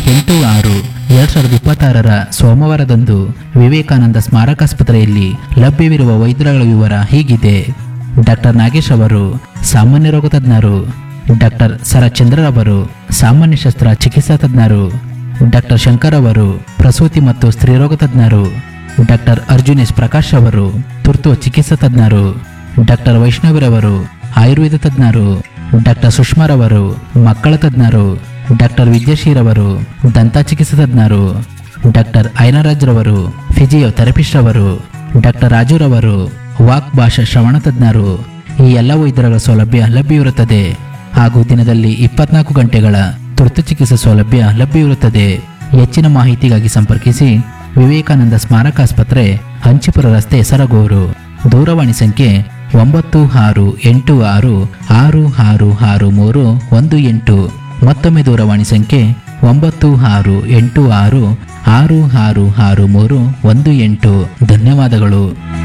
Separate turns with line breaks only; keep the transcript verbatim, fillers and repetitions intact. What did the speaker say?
ಎಂಟು ಆರು ಎರಡ್ ಸಾವಿರದ ಇಪ್ಪತ್ತಾರರ ಸೋಮವಾರದಂದು ವಿವೇಕಾನಂದ ಸ್ಮಾರಕಾಸ್ಪತ್ರೆಯಲ್ಲಿ ಲಭ್ಯವಿರುವ ವೈದ್ಯರುಗಳ ವಿವರ ಹೀಗಿದೆ. ಡಾಕ್ಟರ್ ನಾಗೇಶ್ ಅವರು ಸಾಮಾನ್ಯ ರೋಗ ತಜ್ಞರು. ಡಾಕ್ಟರ್ ಸರಚಂದ್ರರವರು ಸಾಮಾನ್ಯ ಶಸ್ತ್ರ ಚಿಕಿತ್ಸಾ ತಜ್ಞರು. ಡಾಕ್ಟರ್ ಶಂಕರ್ ಅವರು ಪ್ರಸೂತಿ ಮತ್ತು ಸ್ತ್ರೀರೋಗ ತಜ್ಞರು. ಡಾಕ್ಟರ್ ಅರ್ಜುನ್ ಎಸ್ ಪ್ರಕಾಶ್ ಅವರು ತುರ್ತು ಚಿಕಿತ್ಸಾ ತಜ್ಞರು. ಡಾಕ್ಟರ್ ವೈಷ್ಣವಿರವರು ಆಯುರ್ವೇದ ತಜ್ಞರು. ಡಾಕ್ಟರ್ ಸುಷ್ಮಾರವರು ಮಕ್ಕಳ ತಜ್ಞರು. ಡಾಕ್ಟರ್ ವಿದ್ಯಾಶೀರವರು ದಂತ ಚಿಕಿತ್ಸಾ ತಜ್ಞರು. ಡಾಕ್ಟರ್ ಐನರಾಜ್ರವರು ಫಿಸಿಯೋಥೆರಪಿಸ್ಟ್ ಅವರು. ಡಾಕ್ಟರ್ ರಾಜುರವರು ವಾಕ್ ಭಾಷಾ ಶ್ರವಣ ತಜ್ಞರು. ಈ ಎಲ್ಲ ವೈದ್ಯರುಗಳ ಸೌಲಭ್ಯ ಲಭ್ಯವಿರುತ್ತದೆ ಹಾಗೂ ದಿನದಲ್ಲಿ ಇಪ್ಪತ್ನಾಲ್ಕು ಗಂಟೆಗಳ ತುರ್ತು ಚಿಕಿತ್ಸಾ ಸೌಲಭ್ಯ ಲಭ್ಯವಿರುತ್ತದೆ. ಹೆಚ್ಚಿನ ಮಾಹಿತಿಗಾಗಿ ಸಂಪರ್ಕಿಸಿ ವಿವೇಕಾನಂದ ಸ್ಮಾರಕಾಸ್ಪತ್ರೆ, ಹಂಚಿಪುರ ರಸ್ತೆ, ಸರಗೂರು. ದೂರವಾಣಿ ಸಂಖ್ಯೆ ಒಂಬತ್ತು ಆರು ಎಂಟು ಆರು ಆರು ಆರು ಆರು ಮೂರು ಒಂದು ಎಂಟು. ಮತ್ತೊಮ್ಮೆ ದೂರವಾಣಿ ಸಂಖ್ಯೆ ಒಂಬತ್ತು ಆರು ಎಂಟು ಆರು ಆರು ಆರು ಆರು ಮೂರು ಒಂದು ಎಂಟು. ಧನ್ಯವಾದಗಳು.